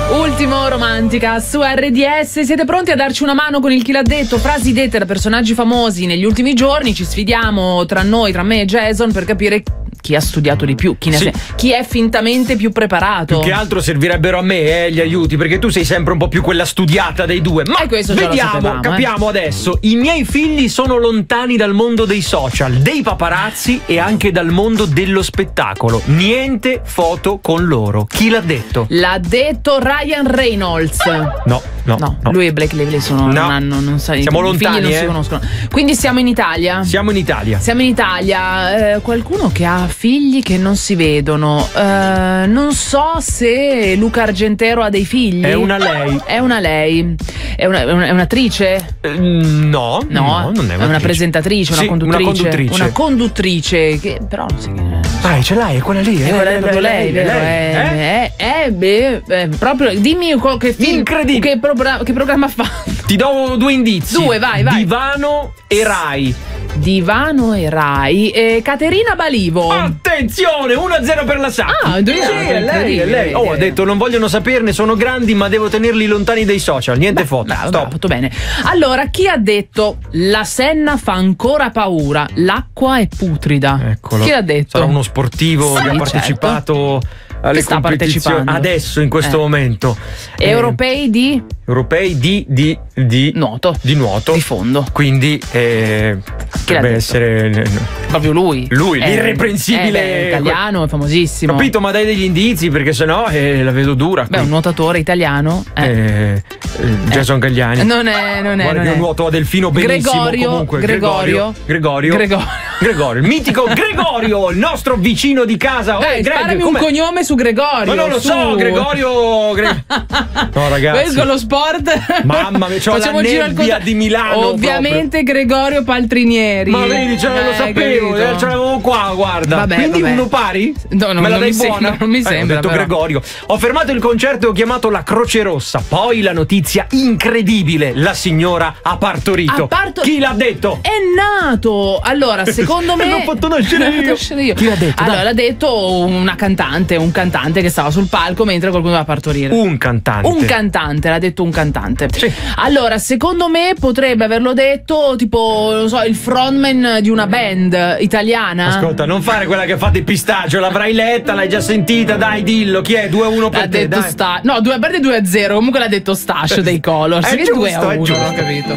Ultimo Romantica su RDS. Siete pronti a darci una mano con il Chi l'ha detto? Frasi dette da personaggi famosi negli ultimi giorni. Ci sfidiamo tra me e Jason per capire chi ha studiato di più, chi è fintamente più preparato. Più che altro servirebbero a me gli aiuti, perché tu sei sempre un po' più quella studiata dei due. Ma questo vediamo, capiamo adesso. I miei figli sono lontani dal mondo dei social, dei paparazzi e anche dal mondo dello spettacolo. Niente foto con loro. Chi l'ha detto? L'ha detto Ryan Reynolds. No. Lui e Blake Lively sono non sai, siamo lontani, non si conoscono. Quindi siamo in Italia. Siamo in Italia. Qualcuno che ha figli che non si vedono. Non so se Luca Argentero ha dei figli. È una lei. È un'attrice? No, non è una presentatrice, sì, una conduttrice che però non si ce l'hai, è quella lì. È proprio lei, vero? Proprio dimmi che film, incredibile. Che programma fa? Ti do due indizi. Vai. Divano e Rai. Divano e Rai. Caterina Balivo. Attenzione, 1-0 per la Sacchi. È lei. Ha detto non vogliono saperne, sono grandi ma devo tenerli lontani dai social. Niente foto. Bravo, tutto bene. Allora, chi ha detto la Senna fa ancora paura, l'acqua è putrida? Eccolo. Chi l'ha detto? Sarà uno sportivo che ha partecipato alle sta competizioni partecipando adesso, in questo momento. Europei di nuoto. Di nuoto. Di fondo. Quindi deve essere proprio lui. L'irreprensibile. Italiano, famosissimo. Capito, ma dai degli indizi perché sennò la vedo dura. Un nuotatore italiano. Jason Galliani. Non è. Io nuoto a delfino benissimo. Gregorio. Il mitico Gregorio, il nostro vicino di casa. Sparami un cognome su Gregorio. Ma non lo so, Gregorio. No, ragazzi. Questo lo sport. Mamma mia, c'ho la nebbia di Milano. Ovviamente proprio. Gregorio Paltrinieri. Ma vedi, ce lo sapevo, ce l'avevo qua, guarda. Quindi uno pari? No, me la dai buona? Non mi sembra. Ho detto Gregorio. Ho fermato il concerto e ho chiamato la Croce Rossa. Poi la notizia incredibile: la signora ha partorito. Chi l'ha detto? È nato. Allora, secondo me l'ho fatto nascere io. Chi l'ha detto? Allora, l'ha detto un cantante che stava sul palco mentre qualcuno doveva partorire. Un cantante, l'ha detto un cantante. Sì. Allora, secondo me potrebbe averlo detto tipo, non so, il frontman di una band italiana. Ascolta, non fare quella che fa depistagio, l'avrai letta, l'hai già sentita, dai, dillo, chi è? 2-1 per te, dai. No, a parte 2-0, comunque l'ha detto Stash dei Colors. È che giusto, 2-1, ho capito.